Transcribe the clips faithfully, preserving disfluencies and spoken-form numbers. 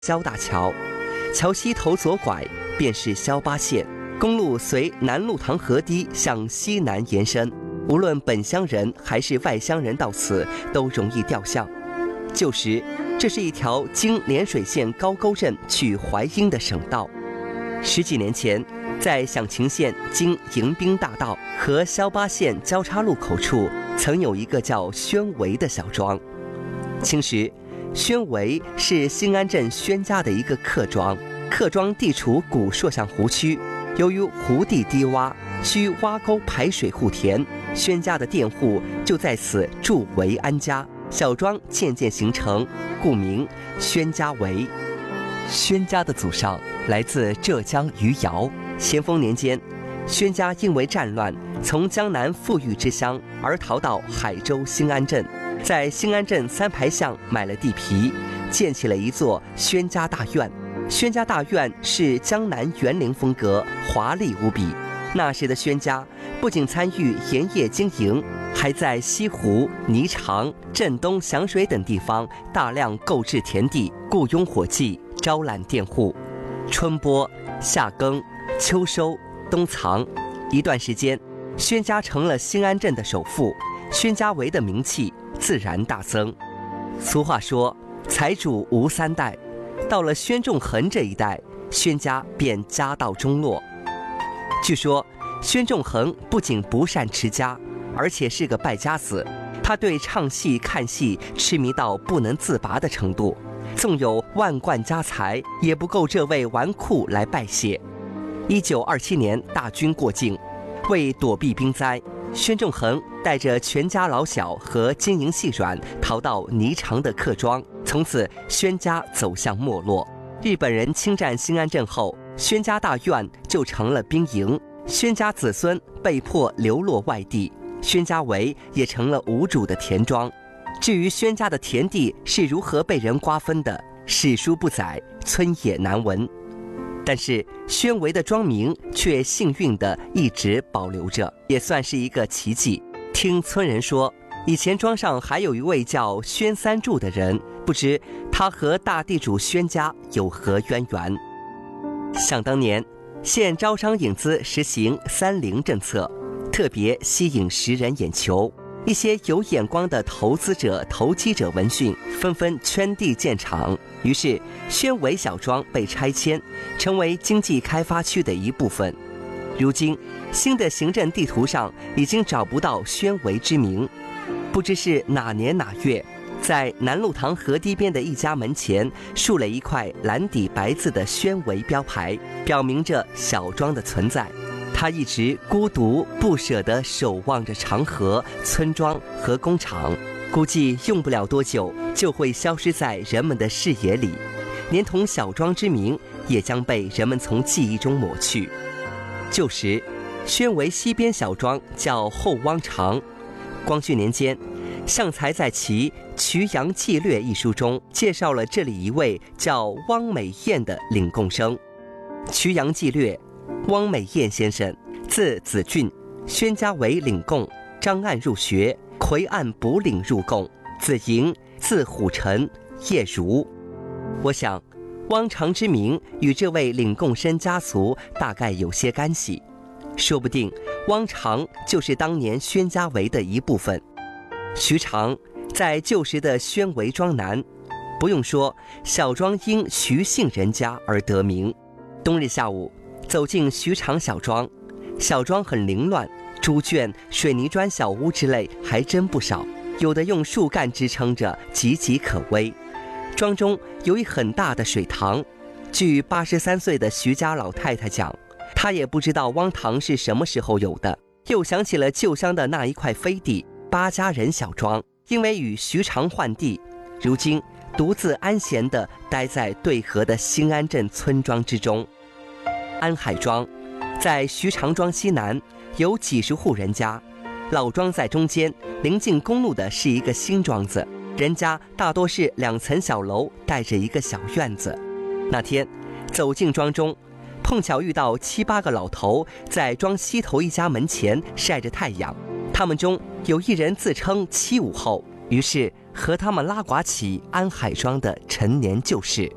萧大桥，桥西头左拐便是萧八县。公路随南鹿塘河堤向西南延伸，无论本乡人还是外乡人到此都容易掉项。旧时，这是一条经涟水县高沟镇去淮阴的省道。十几年前，在响晴县经迎宾大道和萧八县交叉路口处，曾有一个叫宣围的小庄。清时，宣围是兴安镇宣家的一个客庄，客庄地处古朔向湖区。由于湖地低洼，需挖沟排水护田，宣家的佃户就在此筑围安家，小庄渐渐形成，故名宣家围。宣家的祖上来自浙江余姚，咸丰年间，宣家因为战乱，从江南富裕之乡而逃到海州兴安镇，在兴安镇三排巷买了地皮，建起了一座宣家大院。宣家大院是江南园林风格，华丽无比。那时的宣家不仅参与盐业经营，还在西湖、霓裳、镇东响水等地方大量购置田地，雇佣伙计，招揽佃户。春播、夏耕、秋收、冬藏，一段时间，宣家成了兴安镇的首富，宣家围的名气自然大增。俗话说，财主无三代。到了宣仲恒这一代，宣家便家道中落。据说，宣仲恒不仅不善持家，而且是个败家子。他对唱戏、看戏痴迷到不能自拔的程度，纵有万贯家财，也不够这位纨绔来拜谢。一九二七年，大军过境，为躲避兵灾，宣仲恒带着全家老小和金银细软逃到霓裳的客庄。从此，宣家走向没落。日本人侵占兴安镇后，宣家大院就成了兵营，宣家子孙被迫流落外地，宣家围也成了无主的田庄。至于宣家的田地是如何被人瓜分的，史书不载，村野难闻。但是宣围的庄名却幸运地一直保留着，也算是一个奇迹。听村人说，以前庄上还有一位叫宣三柱的人，不知他和大地主宣家有何渊源。想当年，县招商引资实行三零政策，特别吸引识人眼球。一些有眼光的投资者、投机者闻讯，纷纷圈地建厂。于是，宣围小庄被拆迁，成为经济开发区的一部分。如今，新的行政地图上已经找不到宣围之名。不知是哪年哪月，在南鹿塘河堤边的一家门前竖了一块蓝底白字的宣围标牌，表明着小庄的存在。他一直孤独不舍地守望着长河、村庄和工厂，估计用不了多久就会消失在人们的视野里，连同小庄之名也将被人们从记忆中抹去。旧时，宣围西边小庄叫后汪场。光绪年间，向才在其《瞿阳纪略》一书中介绍了这里一位叫汪美彦的领贡生。《瞿阳纪略》，汪美彦先生，字子俊，宣家围领贡，张案入学，魁案补领入贡，子莹，字虎臣，业儒。我想，汪常之名与这位领贡生家族大概有些干系，说不定汪常就是当年宣家围的一部分。徐常在旧时的宣围庄南，不用说，小庄因徐姓人家而得名。冬日下午，走进徐常小庄，小庄很凌乱，猪圈、水泥砖小屋之类还真不少，有的用树干支撑着，岌岌可危。庄中有一很大的水塘，据八十三岁的徐家老太太讲，她也不知道汪塘是什么时候有的。又想起了旧乡的那一块飞地八家人小庄，因为与徐常换地，如今独自安闲地待在对河的兴安镇村庄之中。安海庄在徐常庄西南，有几十户人家，老庄在中间，临近公路的是一个新庄子，人家大多是两层小楼，带着一个小院子。那天走进庄中，碰巧遇到七八个老头在庄西头一家门前晒着太阳，他们中有一人自称七五后，于是和他们拉呱起安海庄的陈年旧事。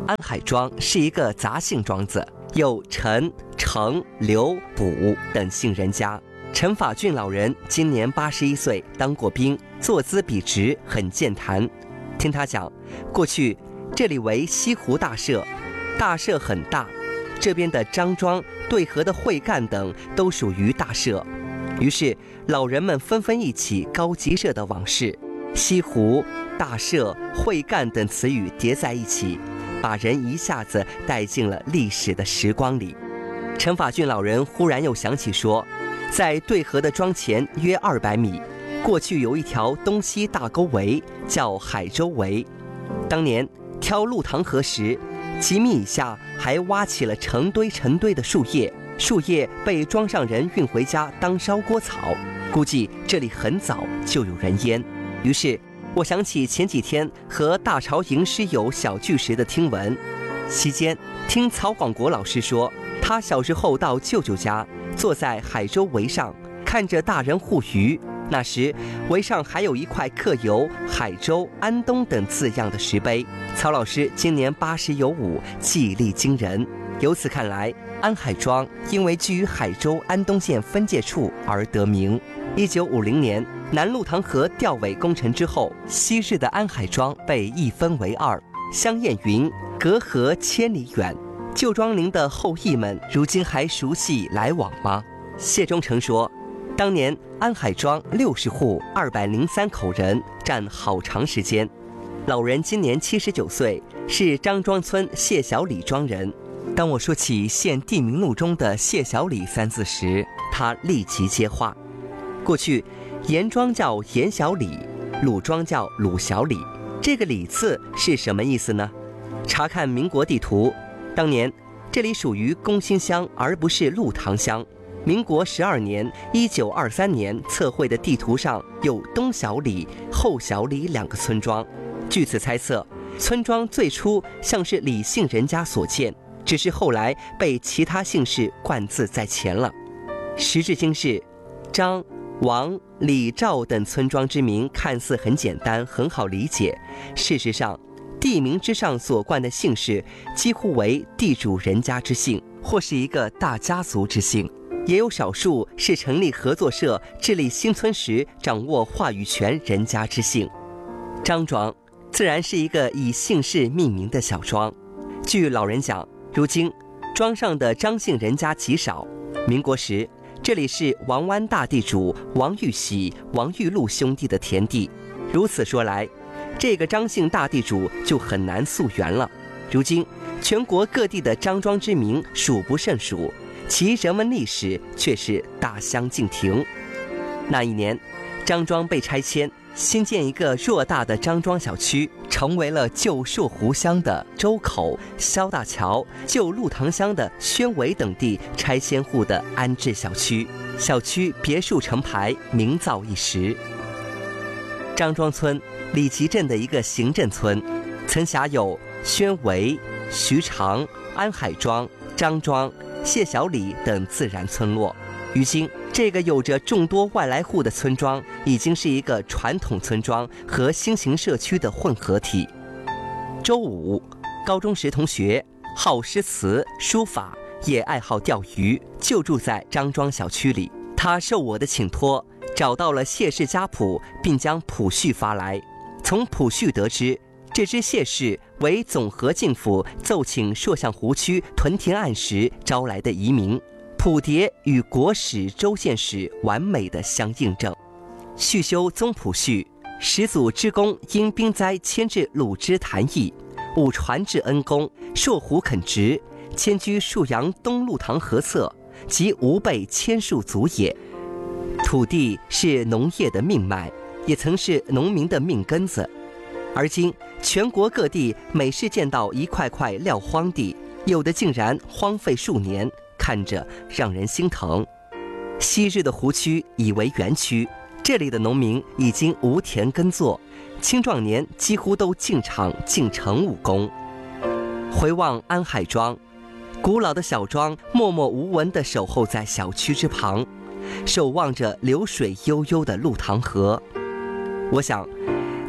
安海庄是一个杂姓庄子，有陈、程、刘、卜等姓人家。陈法俊老人今年八十一岁，当过兵，坐姿笔直，很健谈。听他讲，过去这里为西湖大社，大社很大，这边的张庄、对河的会干等都属于大社。于是老人们纷纷忆起高级社的往事，西湖、大社、会干等词语叠在一起，把人一下子带进了历史的时光里。陈法俊老人忽然又想起说，在对河的庄前约二百米，过去有一条东西大沟围，叫海州围。当年挑鹿塘河时，几米以下还挖起了成堆成堆的树叶，树叶被庄上人运回家当烧锅草，估计这里很早就有人烟。于是我想起前几天和大潮营师友小聚时的听闻，期间听曹广国老师说，他小时候到舅舅家，坐在海州围上，看着大人护鱼。那时围上还有一块刻有海州、安东等字样的石碑。曹老师今年八十有五，记忆力惊人。由此看来，安海庄因为居于海州安东县分界处而得名。一九五零年南鹿塘河调尾工程之后，昔日的安海庄被一分为二。乡谚云：隔河千里远。旧庄邻的后裔们如今还熟悉来往吗？谢忠诚说，当年安海庄六十户，二百零三口人，占好长时间。老人今年七十九岁，是张庄村谢小李庄人。当我说起县地名录中的谢小李三字时，他立即接话。过去严庄叫严小李，鲁庄叫鲁小李，这个李字是什么意思呢？查看民国地图，当年这里属于公兴乡，而不是鹿塘乡。民国十二年一九二三年测绘的地图上有东小李、后小李两个村庄。据此猜测，村庄最初像是李姓人家所建，只是后来被其他姓氏冠字在前了。时至今日，张、王、李、赵等村庄之名看似很简单，很好理解。事实上，地名之上所冠的姓氏几乎为地主人家之姓，或是一个大家族之姓，也有少数是成立合作社治理新村时掌握话语权人家之姓。张庄自然是一个以姓氏命名的小庄。据老人讲，如今庄上的张姓人家极少。民国时，这里是王湾大地主王玉喜、王玉禄兄弟的田地。如此说来，这个张姓大地主就很难溯源了。如今全国各地的张庄之名数不胜数，其人文历史却是大相径庭。那一年，张庄被拆迁，新建一个偌大的张庄小区，成为了旧朔湖乡的周口、肖大桥、旧鹿塘乡的宣围等地拆迁户的安置小区。小区别墅成排，名噪一时。张庄村，李集镇的一个行政村，曾辖有宣围、徐长、安海庄、张庄、谢小李等自然村落。如今，这个有着众多外来户的村庄，已经是一个传统村庄和新型社区的混合体。周五，高中时同学，好诗词、书法，也爱好钓鱼，就住在张庄小区里。他受我的请托，找到了谢氏家谱，并将谱序发来。从谱序得知，这支谢氏为总河进府奏请朔向湖区屯田案时招来的遗民，谱牒与国史、州县史完美的相印证。续修宗谱序，始祖之功因兵灾迁至鲁之坛邑，吾传至恩公，朔湖垦殖，迁居沭阳东鹿塘河侧，即吾辈千数族也。土地是农业的命脉，也曾是农民的命根子。而今全国各地每是见到一块块撂荒地，有的竟然荒废数年，看着让人心疼。昔日的湖区已为园区，这里的农民已经无田耕作，青壮年几乎都进厂进城务工。回望安海庄，古老的小庄默默无闻地守候在小区之旁，守望着流水悠悠的鹿塘河。我想，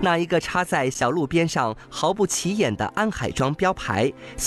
那一个插在小路边上毫不起眼的安海庄标牌